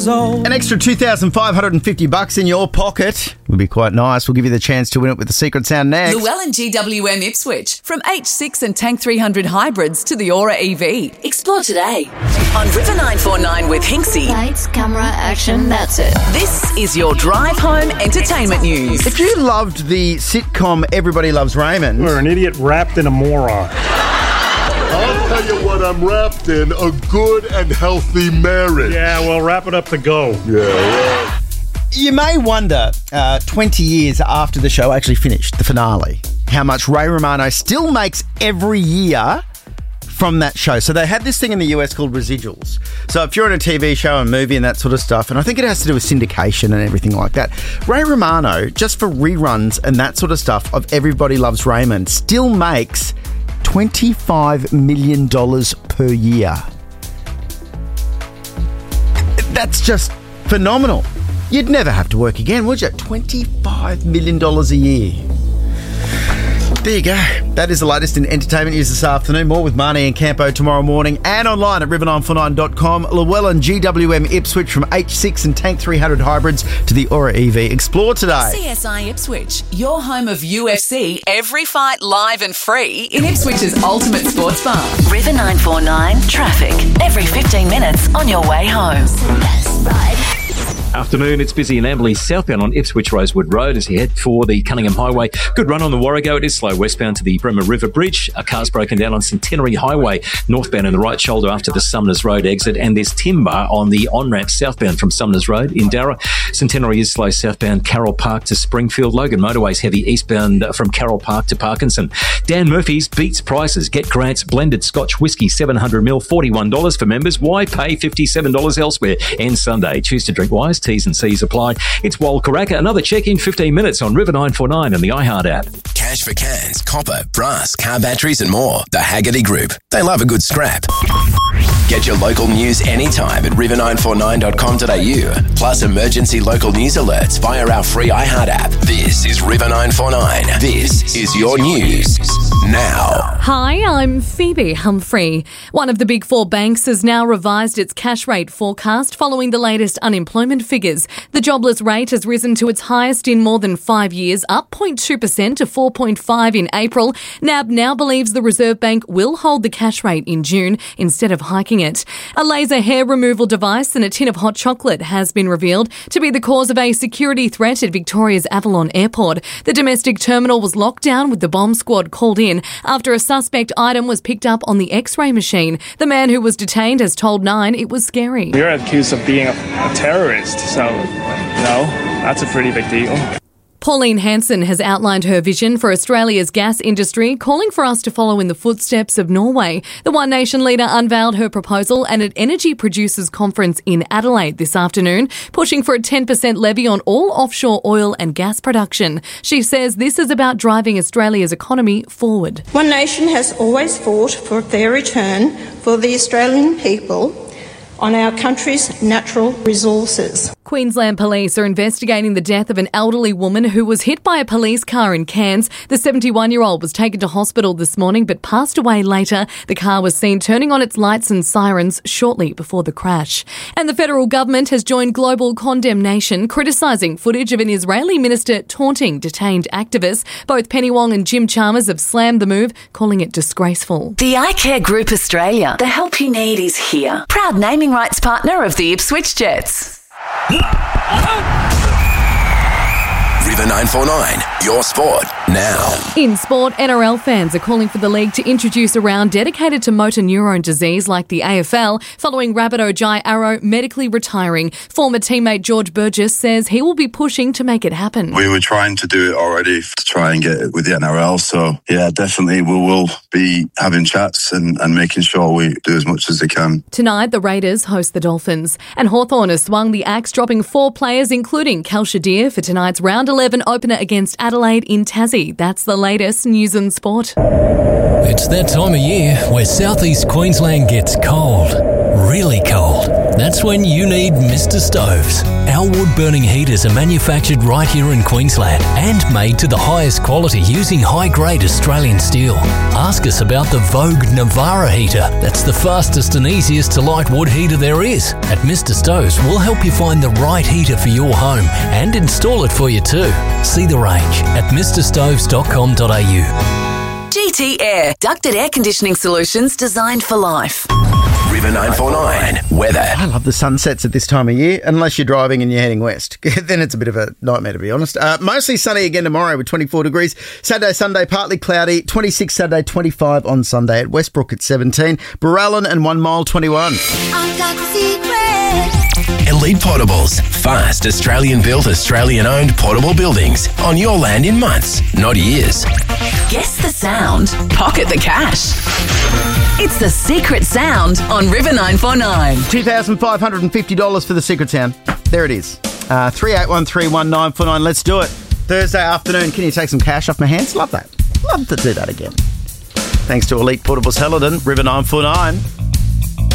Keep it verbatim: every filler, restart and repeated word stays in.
years old. An extra two thousand five hundred fifty bucks in your pocket would be quite nice. We'll give you the chance to win it with the secret sound next. Llewellyn G W M Ipswich. From H six and Tank three hundred hybrids to the Aura E V. Explore today on River nine four nine with Hinksy. Lights, camera, action, that's it. This is your drive home entertainment news. If you loved the sitcom Everybody Loves Raymond... You're an idiot wrapped in a moron. I'll tell you what I'm wrapped in, a good and healthy marriage. Yeah, well, wrap it up to go. Yeah, well. You may wonder, uh, twenty years after the show actually finished, the finale, how much Ray Romano still makes every year from that show. So they had this thing in the U S called residuals. So if you're in a T V show and movie and that sort of stuff, and I think it has to do with syndication and everything like that, Ray Romano, just for reruns and that sort of stuff of Everybody Loves Raymond, still makes twenty-five million dollars per year. That's just phenomenal. You'd never have to work again, would you? twenty-five million dollars a year. There you go. That is the latest in entertainment news this afternoon. More with Marnie and Campo tomorrow morning and online at river nine four nine dot com. Llewellyn G W M Ipswich, from H six and Tank three hundred hybrids to the Aura E V. Explore today. C S I Ipswich, your home of U F C, every fight live and free in Ipswich's ultimate sports bar. River nine four nine traffic, every fifteen minutes on your way home. Best ride. Afternoon, it's busy in Amberley southbound on Ipswich Rosewood Road as you head for the Cunningham Highway. Good run on the Warrego. It is slow westbound to the Bremer River Bridge. A car's broken down on Centenary Highway northbound in the right shoulder after the Sumners Road exit, and there's timber on the on-ramp southbound from Sumners Road in Darra. Centenary is slow southbound Carroll Park to Springfield. Logan Motorways heavy eastbound from Carroll Park to Parkinson. Dan Murphy's beats prices. Get Grant's blended Scotch whiskey seven hundred mil, forty-one dollars for members. Why pay fifty-seven dollars elsewhere? And Sunday, choose to drink wise. T's and C's apply. It's Wal Karaka. Another check in fifteen minutes on River nine four nine and the iHeart app. Cash for cans, copper, brass, car batteries and more. The Haggerty Group. They love a good scrap. Get your local news anytime at river nine four nine dot com dot a u. Plus emergency local news alerts via our free iHeart app. This is River nine four nine. This is your news now. Hi, I'm Phoebe Humphrey. One of the big four banks has now revised its cash rate forecast following the latest unemployment figures. The jobless rate has risen to its highest in more than five years, up zero point two percent to four point five in April. N A B now believes the Reserve Bank will hold the cash rate in June instead of hiking it. A laser hair removal device and a tin of hot chocolate has been revealed to be the cause of a security threat at Victoria's Avalon Airport. The domestic terminal was locked down with the bomb squad called in after a suspect item was picked up on the X-ray machine. The man who was detained has told Nine it was scary. You're accused of being a, a terrorist, so, you know, that's a pretty big deal. Pauline Hanson has outlined her vision for Australia's gas industry, calling for us to follow in the footsteps of Norway. The One Nation leader unveiled her proposal at an Energy Producers Conference in Adelaide this afternoon, pushing for a ten percent levy on all offshore oil and gas production. She says this is about driving Australia's economy forward. One Nation has always fought for a fair return for the Australian people on our country's natural resources. Queensland police are investigating the death of an elderly woman who was hit by a police car in Cairns. The seventy-one-year-old was taken to hospital this morning but passed away later. The car was seen turning on its lights and sirens shortly before the crash. And the federal government has joined global condemnation, criticising footage of an Israeli minister taunting detained activists. Both Penny Wong and Jim Chalmers have slammed the move, calling it disgraceful. The iCare Group Australia. The help you need is here. Proud naming rights partner of the Ipswich Jets. River nine four nine, your sport now. In sport, N R L fans are calling for the league to introduce a round dedicated to motor neurone disease like the A F L, following Rabbitoh Jai Arrow medically retiring. Former teammate George Burgess says he will be pushing to make it happen. We were trying to do it already to try and get it with the N R L, so yeah, definitely we will be having chats and, and making sure we do as much as they can. Tonight, the Raiders host the Dolphins, and Hawthorn has swung the axe, dropping four players, including Cal Shadir, for tonight's round eleven opener against Adelaide in Tassie. Aussie. That's the latest news and sport. It's that time of year where southeast Queensland gets cold. Really cold. That's when you need Mister Stoves. Our wood-burning heaters are manufactured right here in Queensland and made to the highest quality using high-grade Australian steel. Ask us about the Vogue Navara heater. That's the fastest and easiest to light wood heater there is. At Mister Stoves, we'll help you find the right heater for your home and install it for you too. See the range at mister stoves dot com dot a u. G T Air, ducted air conditioning solutions designed for life. River nine four nine weather. I love the sunsets at this time of year, unless you're driving and you're heading west. Then it's a bit of a nightmare, to be honest. Uh, mostly sunny again tomorrow with twenty-four degrees. Saturday, Sunday, partly cloudy. twenty-six Saturday, twenty-five on Sunday. At Westbrook at seventeen. Barallan and One Mile, twenty-one. I've got the secret. Elite Portables. Fast, Australian-built, Australian-owned portable buildings. On your land in months, not years. Guess the sound. Pocket the cash. It's the Secret Sound on River nine four nine. two thousand five hundred fifty dollars for the Secret Sound. There it is. Uh, three eight one three one nine four nine. Let's do it. Thursday afternoon. Can you take some cash off my hands? Love that. Love to do that again. Thanks to Elite Portables Hellerden, River nine four nine.